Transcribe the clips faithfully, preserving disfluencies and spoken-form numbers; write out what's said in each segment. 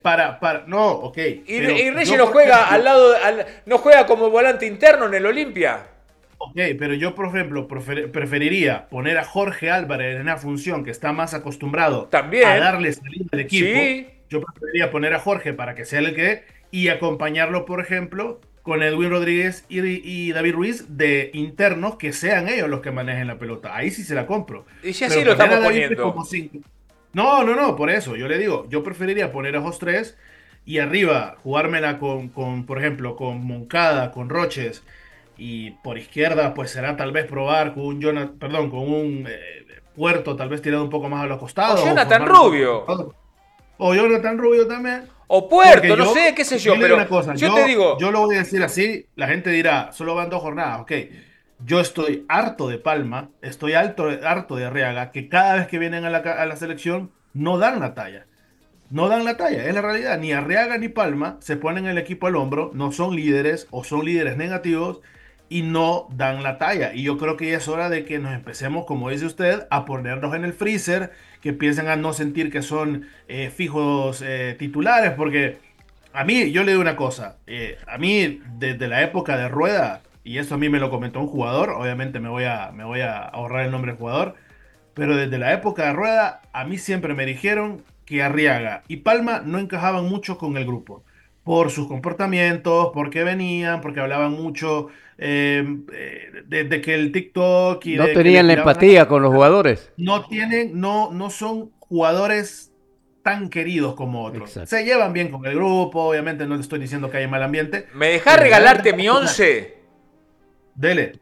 para, para, no, ok, Y, pero y Reyes yo, no por juega al ejemplo, lado, al- no juega como volante interno en el Olimpia. ok, pero yo, por ejemplo, prefer- preferiría poner a Jorge Álvarez en una función que está más acostumbrado a También, darle salida al equipo. sí. Yo preferiría poner a Jorge para que sea el que y acompañarlo, por ejemplo, con Edwin Rodríguez y, y David Ruiz de internos, que sean ellos los que manejen la pelota. Ahí sí se la compro. Y si así Pero lo poner estamos a David Ruiz como poniendo. cinco. No, no, no, por eso. Yo le digo, yo preferiría poner a esos tres y arriba jugármela con, con, por ejemplo, con Moncada, con Roches y por izquierda, pues será tal vez probar con un Jonathan, perdón, con un eh, Puerto, tal vez tirado un poco más a los O costados o Jonathan formar un Rubio. cuatro. O Jonathan Rubio también. O Porque Puerto, no yo, sé, qué sé yo yo. le digo Pero una cosa, yo te yo, digo, yo lo voy a decir así, la gente dirá, solo van dos jornadas, ok. Yo estoy harto de Palma, estoy harto, harto de Arriaga, que cada vez que vienen a la, ca- a la selección no dan la talla. No dan la talla, es la realidad. Ni Arriaga ni Palma se ponen el equipo al hombro, no son líderes o son líderes negativos y no dan la talla. Y yo creo que ya es hora de que nos empecemos, como dice usted, a ponernos en el freezer, que empiecen a no sentir que son eh, fijos eh, titulares, porque a mí, yo le digo una cosa, eh, a mí desde la época de Rueda, y eso a mí me lo comentó un jugador, obviamente me voy a, me voy a ahorrar el nombre del jugador, pero desde la época de Rueda, a mí siempre me dijeron que Arriaga y Palma no encajaban mucho con el grupo. Por sus comportamientos, porque venían, porque hablaban mucho eh, eh, de, de que el TikTok y No de que le tenían la tiraban a la empatía con los pelota. jugadores. No tienen, no, no son jugadores tan queridos como otros. Exacto. Se llevan bien con el grupo, obviamente no le estoy diciendo que haya mal ambiente, ¿me dejás pero ya desde regalarte la mi época, once? dele,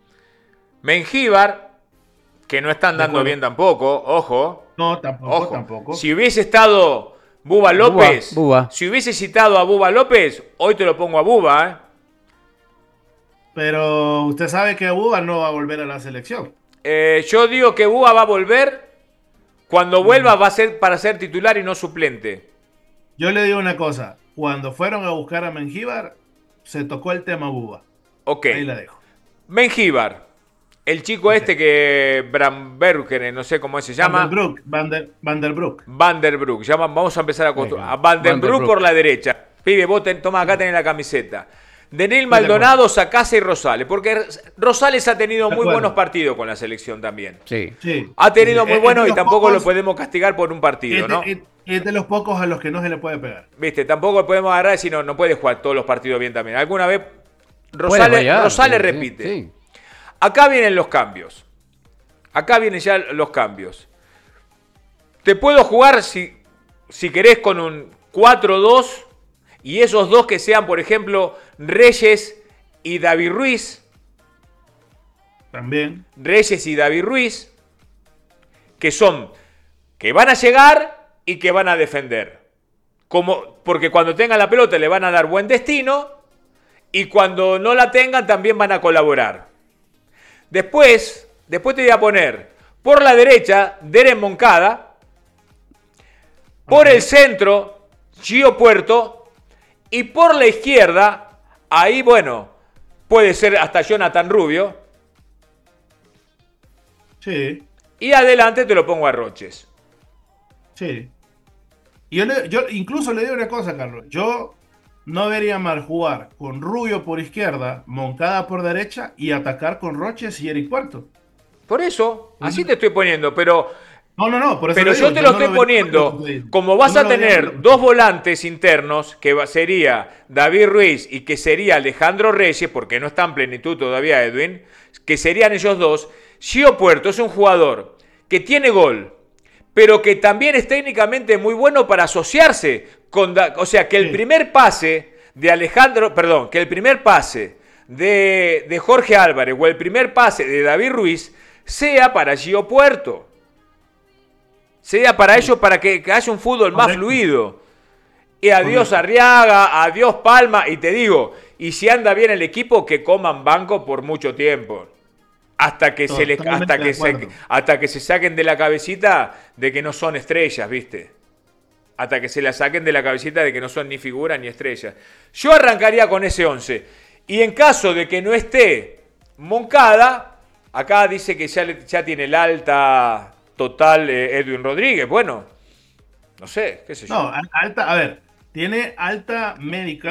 Mengíbar, que no están de dando acuerdo. bien tampoco, ojo, No, tampoco, ojo. tampoco. Si hubiese estado Buba Búa, López, Búa. si hubiese citado a Buba López, hoy te lo pongo a Buba, ¿eh? Pero usted sabe que Uba no va a volver a la selección. Eh, yo digo que Buba va a volver. Cuando vuelva Mm. va a ser para ser titular y no suplente. Yo le digo una cosa, cuando fueron a buscar a Mengíbar, se tocó el tema Buba. Ok. Ahí la dejo. Mengíbar, el chico Ok. este que Bramberger, no sé cómo se Van der llama, Broek, Van der, Van der Broek. Van der Broek. Llama- vamos a empezar a construir. A Venga, Van den Van der Broek por Broek. la derecha. Pibe, vos ten- toma acá, tenés la camiseta. Denil Estoy de acuerdo. Maldonado, Sacasa y Rosales. Porque Rosales ha tenido De muy buenos acuerdo. partidos con la selección también. Sí. Sí, Ha sí, sí. tenido muy Es, es de buenos y los tampoco lo pocos, podemos castigar por un partido, es de, ¿no? es- es de los pocos a los que no se le puede pegar. Viste, tampoco podemos agarrar si no, no puede jugar todos los partidos bien también. Alguna vez Puede Rosales, fallar, Rosales sí, sí, repite. sí. Acá vienen los cambios. Acá vienen ya los cambios. Te puedo jugar si, si querés con un cuatro dos y esos dos que sean, por ejemplo, Reyes y David Ruiz. También. Reyes y David Ruiz. Que son, que van a llegar y que van a defender. Como, porque cuando tengan la pelota le van a dar buen destino y cuando no la tengan también van a colaborar. Después, después te voy a poner por la derecha Deren Moncada, por Ok. el centro Gio Puerto y por la izquierda, ahí bueno, puede ser hasta Jonathan Rubio Sí, y adelante te lo pongo a Roches. sí. Y yo, le- yo incluso le digo una cosa, Carlos. Yo no vería mal jugar con Rubio por izquierda, Moncada por derecha y atacar con Roches y Eric Puerto. Por eso, así te estoy poniendo, pero No, no, no, por eso Pero le yo digo, te yo lo no estoy lo vería mal lo que poniendo, usted dice. como Yo vas no a lo vería mal lo tener que dos usted dice. volantes internos, que va- sería David Ruiz y que sería Alejandro Reyes, porque no está en plenitud todavía Edwin, que serían ellos dos. Gio Puerto es un jugador que tiene gol, pero que también es técnicamente muy bueno para asociarse con, Da- o sea, que el Sí, primer pase de Alejandro, perdón, que el primer pase de, de Jorge Álvarez o el primer pase de David Ruiz sea para Gio Puerto. Sea para sí, ellos, para que, que haya un fútbol más correcto, fluido. Y adiós correcto. Arriaga, adiós Palma, y te digo, y si anda bien el equipo, que coman banco por mucho tiempo. Hasta que se les, hasta Totalmente de que se, acuerdo. hasta que se saquen de la cabecita de que no son estrellas, ¿viste? Hasta que se la saquen de la cabecita de que no son ni figuras ni estrellas. Yo arrancaría con ese once. Y en caso de que no esté Moncada, acá dice que ya, le- ya tiene el alta total eh, Edwin Rodríguez. Bueno, no sé, qué sé No, yo. a- alta, a ver, tiene alta médica.